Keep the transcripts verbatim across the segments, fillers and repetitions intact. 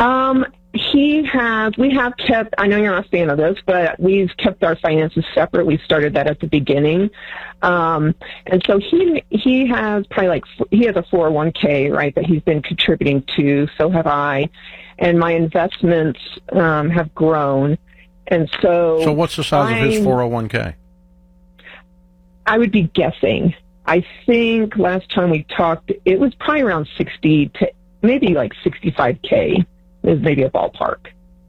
Um, he has, we have kept, I know you're not a fan of this, but we've kept our finances separate. We started that at the beginning. Um, and so he, he has probably like, he has a four oh one k, right, that he's been contributing to. So have I. And my investments, um, have grown. And so. So what's the size I'm, of his four oh one k? I would be guessing. I think last time we talked, it was probably around sixty to maybe like sixty-five k. Is maybe a ballpark.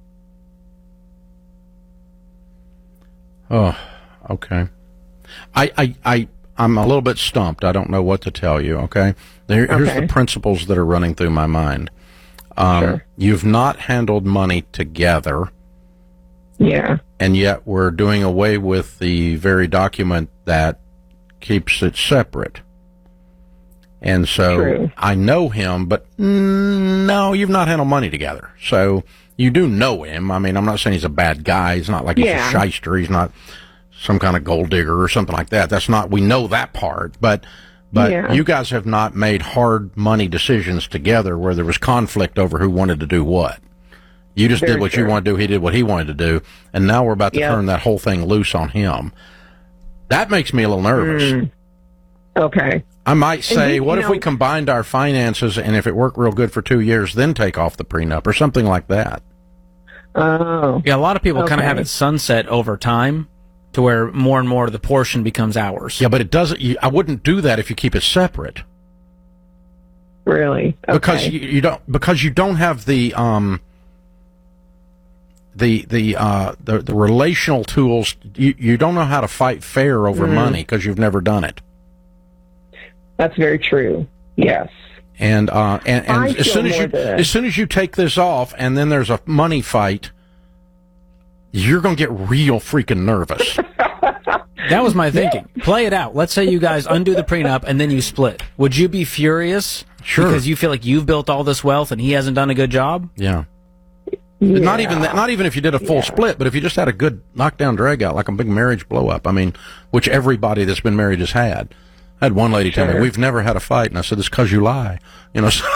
Oh, okay. I, I, I, I'm a little bit stumped. I don't know what to tell you, okay? There, here's okay. the principles that are running through my mind. Um, sure. You've not handled money together. Yeah. And yet we're doing away with the very document that keeps it separate. And so True. I know him, but mm, no, you've not handled money together. So you do know him. I mean, I'm not saying he's a bad guy. He's not like he's yeah. a shyster. He's not some kind of gold digger or something like that. That's not, we know that part. But but yeah. you guys have not made hard money decisions together where there was conflict over who wanted to do what. You just Very did what true. you wanted to do. He did what he wanted to do. And now we're about to yep. turn that whole thing loose on him. That makes me a little nervous. Mm. Okay. I might say, he, what if know, we combined our finances, and if it worked real good for two years, then take off the prenup or something like that? Oh. Yeah, a lot of people okay. kind of have it sunset over time to where more and more of the portion becomes ours. Yeah, but it doesn't. You, I wouldn't do that if you keep it separate. Really? Okay. Because you, you don't. Because you don't have the um. The the uh the the relational tools. You you don't know how to fight fair over mm. money because you've never done it. That's very true. Yes. And uh, and, and I as feel soon as you the... as soon as you take this off, and then there's a money fight, you're gonna get real freaking nervous. That was my thinking. Play it out. Let's say you guys undo the prenup and then you split. Would you be furious? Sure. Because you feel like you've built all this wealth and he hasn't done a good job? Yeah. Yeah. Not even that. Not even if you did a full yeah. split, but if you just had a good knockdown drag out, like a big marriage blow up. I mean, which everybody that's been married has had. I had one lady sure. tell me, "We've never had a fight," and I said, "It's because you lie." You know. So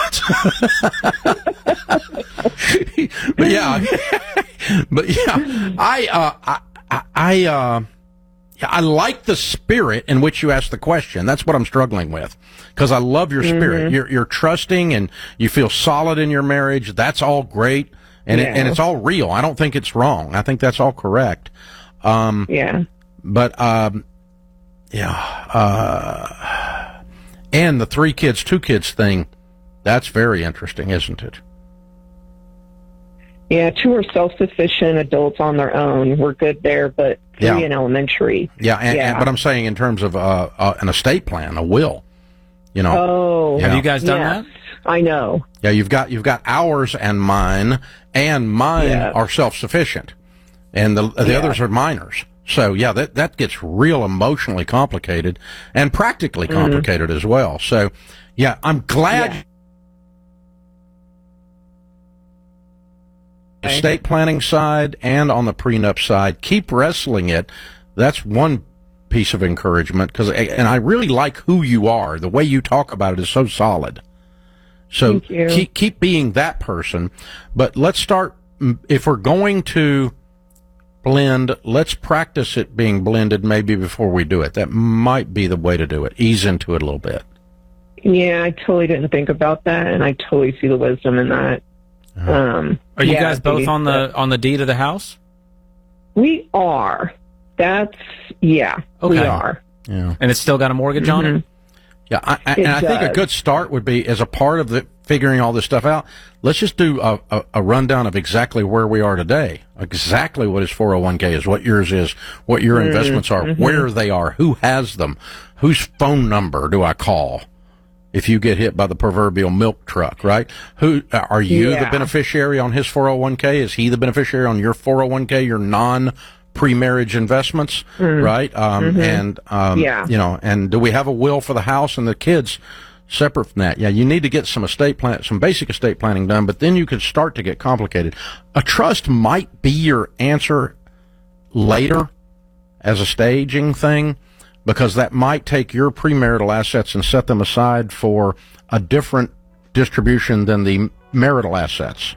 but yeah, but yeah, I, uh, I, I, uh, I like the spirit in which you asked the question. That's what I'm struggling with, because I love your spirit. Mm-hmm. You're, you're trusting and you feel solid in your marriage. That's all great, and yeah. it, and it's all real. I don't think it's wrong. I think that's all correct. Um, yeah. But um. Yeah, uh, and the three kids, two kids thing, that's very interesting, isn't it? Yeah, two are self-sufficient adults on their own. We're good there, but three Yeah. in elementary. Yeah, and, yeah. And, but I'm saying in terms of uh, uh, an estate plan, a will, you know. Oh. Yeah. Have you guys done yes, that? I know. Yeah, you've got you've got ours and mine, and mine Yeah. are self-sufficient, and the the Yeah. others are minors. So, yeah, that, that gets real emotionally complicated and practically complicated mm-hmm. as well. So, yeah, I'm glad Yeah. the estate planning side and on the prenup side, keep wrestling it. That's one piece of encouragement, because, and I really like who you are. The way you talk about it is so solid. So keep, keep being that person. But let's start, if we're going to blend, let's practice it being blended maybe before we do it. That might be the way to do it. Ease into it a little bit. Yeah, I totally didn't think about that, and I totally see the wisdom in that. Uh-huh. Um, are you yeah, guys both on the on the deed of the house? We are. That's, yeah, okay. we are. Yeah. And it's still got a mortgage mm-hmm. on it? Yeah, I, I, and I think a good start would be, as a part of the figuring all this stuff out, let's just do a, a, a rundown of exactly where we are today, exactly what his four oh one k is, what yours is, what your mm-hmm. investments are, mm-hmm. where they are, who has them, whose phone number do I call if you get hit by the proverbial milk truck, right? Who are you yeah. the beneficiary on his four oh one k? Is he the beneficiary on your four oh one k, your non pre-marriage investments, mm. right? Um, mm-hmm. And, um, yeah. you know, and do we have a will for the house and the kids separate from that? Yeah, you need to get some estate plan, some basic estate planning done, but then you can start to get complicated. A trust might be your answer later as a staging thing, because that might take your premarital assets and set them aside for a different distribution than the marital assets.